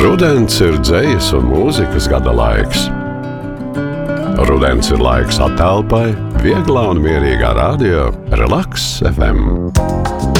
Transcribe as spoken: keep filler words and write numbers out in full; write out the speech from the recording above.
Rudens ir dzejas un mūzikas gada laiks. Rudens ir laiks atelpai, vieglā un mierīgā radio Relaks F M.